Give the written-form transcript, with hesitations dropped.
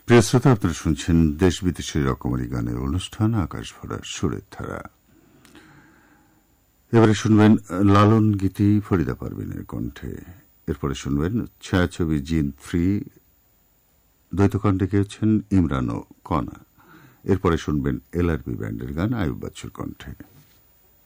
প্রিয় শ্রোতা, আপনারা শুনছেন দেশ বিদেশের রকমারি গানের অনুষ্ঠান আকাশ ভরা সুরের ধারা। এবারে শুনবেন লালন গীতি ফরিদা পারভিনের কণ্ঠে। এরপরে শুনবেন ছায়াছবি জিন ফ্রি, দ্বৈতকণ্ঠে গেয়েছেন ইমরান ও কণা। এরপরে শুনবেন এলআরবি ব্যান্ডের গান আয়ুব বাচ্চুর কণ্ঠে।